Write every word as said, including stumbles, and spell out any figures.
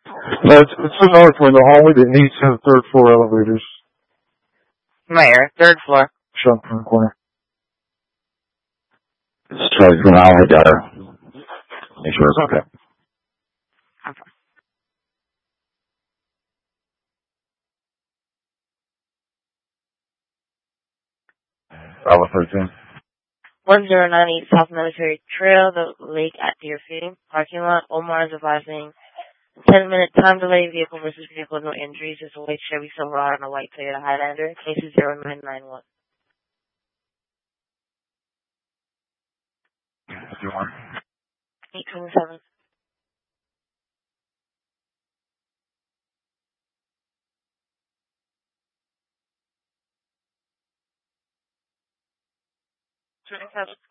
No, it's, it's the north one, the hallway that needs to have third floor elevators. Where? Third floor. Shut in the corner. It's Charlie from Howard. Gotta make sure it's okay. Okay. Bravo thirteen. one zero nine eight South Military Trail, the lake at Deerfield. Parking lot. Omar is advising ten minute time delay, vehicle versus vehicle, no injuries. It's a white Chevy Silverado and a white Toyota Highlander. Case is zero nine nine one. fifty-one. eight twenty-seven. twenty-seven.